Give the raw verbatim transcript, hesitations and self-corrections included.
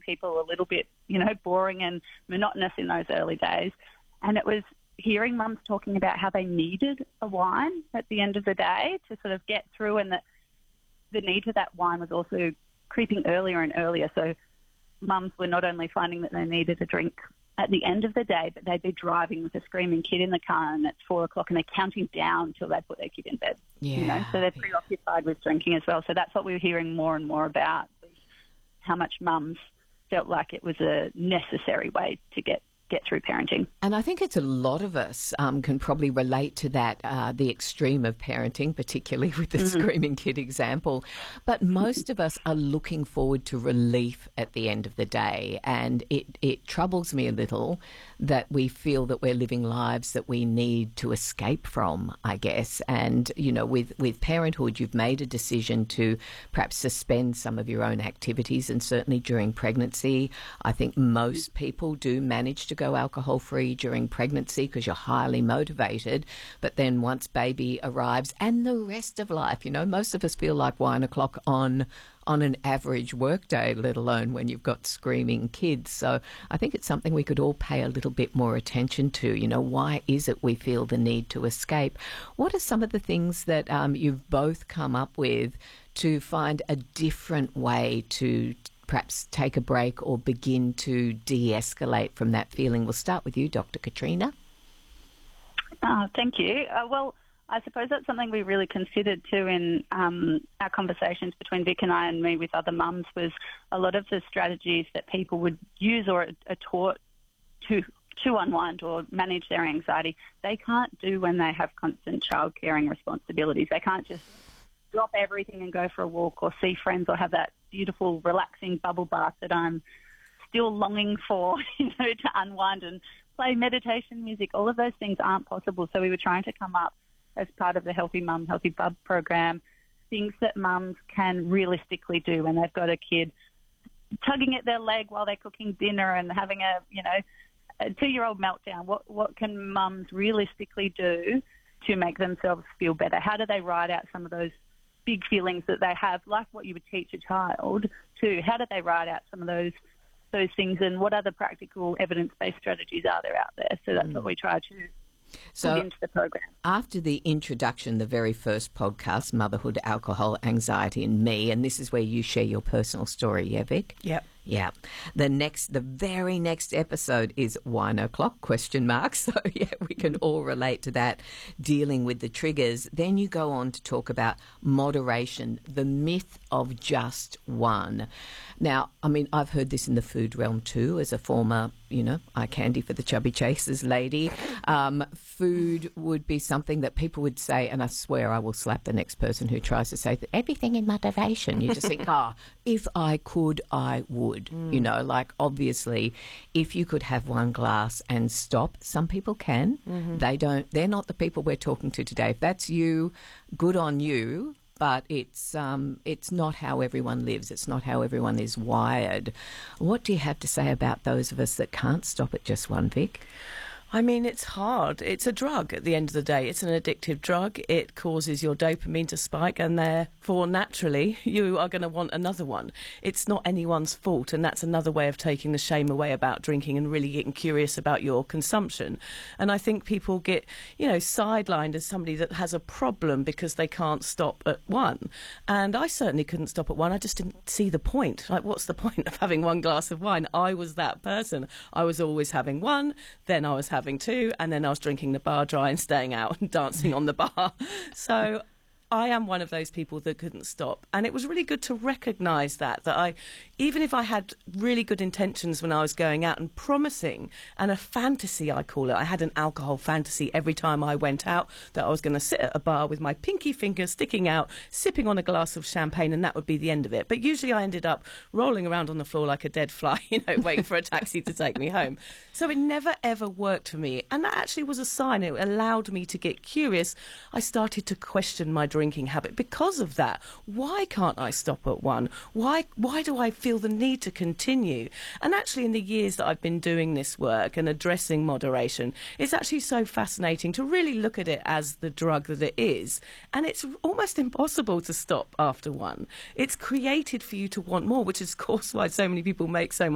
people a little bit, you know, boring and monotonous in those early days. And it was hearing mums talking about how they needed a wine at the end of the day to sort of get through, and that the need for that wine was also creeping earlier and earlier. So mums were not only finding that they needed a drink at the end of the day, but they'd be driving with a screaming kid in the car, and it's four o'clock and they're counting down till they put their kid in bed. Yeah. You know, so they're preoccupied with drinking as well. So that's what we were hearing more and more about, how much mums felt like it was a necessary way to get get through parenting. And I think it's a lot of us um, can probably relate to that, uh, the extreme of parenting, particularly with the mm-hmm. screaming kid example. But most of us are looking forward to relief at the end of the day. And it, it troubles me a little that we feel that we're living lives that we need to escape from, I guess. And, you know, with, with parenthood, you've made a decision to perhaps suspend some of your own activities. And certainly during pregnancy, I think most people do manage to go alcohol-free during pregnancy because you're highly motivated. But then once baby arrives and the rest of life, you know, most of us feel like wine o'clock on on an average workday, let alone when you've got screaming kids. So I think it's something we could all pay a little bit more attention to. You know, why is it we feel the need to escape? What are some of the things that um, you've both come up with to find a different way to perhaps take a break or begin to de-escalate from that feeling? We'll start with you, Doctor Katrina. Oh, thank you. Uh, well, I suppose that's something we really considered too in um, our conversations between Vic and I and me with other mums, was a lot of the strategies that people would use or are taught to to unwind or manage their anxiety, they can't do when they have constant child caring responsibilities. They can't just drop everything and go for a walk or see friends or have that beautiful, relaxing bubble bath that I'm still longing for, you know, to unwind and play meditation music. All of those things aren't possible. So we were trying to come up as part of the Healthy Mum, Healthy Bub program, things that mums can realistically do when they've got a kid tugging at their leg while they're cooking dinner and having a, you know, a two-year-old meltdown. What what can mums realistically do to make themselves feel better? How do they ride out some of those big feelings that they have, like what you would teach a child to? How do they ride out some of those those things, and what other practical evidence-based strategies are there out there? So that's mm. what we try to So into the program. After the introduction, the very first podcast, Motherhood, Alcohol, Anxiety and Me, and this is where you share your personal story, yeah, Vic? Yep. Yeah. The next, the very next episode is Wine O'Clock, question mark. So, yeah, we can all relate to that, dealing with the triggers. Then you go on to talk about moderation, the myth of just one. Now, I mean, I've heard this in the food realm too, as a former, you know, eye candy for the chubby chasers lady. Um, food would be something that people would say, and I swear I will slap the next person who tries to say that everything in moderation. You just think, ah, oh, if I could, I would. Mm. You know, like obviously, if you could have one glass and stop, some people can. Mm-hmm. They don't. They're not the people we're talking to today. If that's you, good on you. But it's um, it's not how everyone lives. It's not how everyone is wired. What do you have to say about those of us that can't stop at just one, Vic? I mean, it's hard. It's a drug at the end of the day. It's an addictive drug. It causes your dopamine to spike, and therefore, naturally, you are going to want another one. It's not anyone's fault, and that's another way of taking the shame away about drinking and really getting curious about your consumption. And I think people get, you know, sidelined as somebody that has a problem because they can't stop at one. And I certainly couldn't stop at one. I just didn't see the point. Like, what's the point of having one glass of wine? I was that person. I was always having one, then I was having two, and then I was drinking the bar dry and staying out and dancing on the bar. So I am one of those people that couldn't stop. And it was really good to recognise that, that I, even if I had really good intentions when I was going out and promising, and a fantasy, I call it, I had an alcohol fantasy every time I went out, that I was going to sit at a bar with my pinky finger sticking out, sipping on a glass of champagne, and that would be the end of it. But usually I ended up rolling around on the floor like a dead fly, you know, waiting for a taxi to take me home. So it never, ever worked for me. And that actually was a sign. It allowed me to get curious. I started to question my drinking habit because of that. Why can't I stop at one? Why why do I feel the need to continue? And actually, in the years that I've been doing this work and addressing moderation, it's actually so fascinating to really look at it as the drug that it is. And it's almost impossible to stop after one. It's created for you to want more, which is, of course, why so many people make so much